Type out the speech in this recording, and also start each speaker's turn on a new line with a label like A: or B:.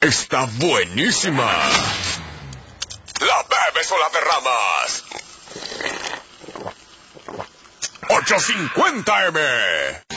A: Está buenísima. ¿La bebes o la derramas? 850 M.